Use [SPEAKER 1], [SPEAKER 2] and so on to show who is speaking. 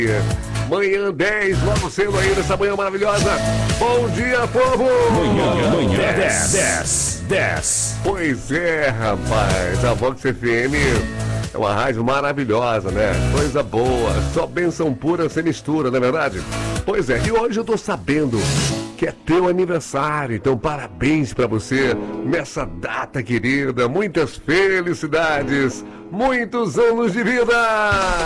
[SPEAKER 1] Manhã 10, logo cedo aí nessa manhã maravilhosa. Bom dia, povo!
[SPEAKER 2] Manhã 10.
[SPEAKER 1] Pois é, rapaz, a Vox FM é uma rádio maravilhosa, né? Coisa boa, só bênção pura sem mistura, não é verdade? Pois é, e hoje eu tô sabendo que é teu aniversário, então parabéns pra você nessa data querida, muitas felicidades, muitos anos de vida!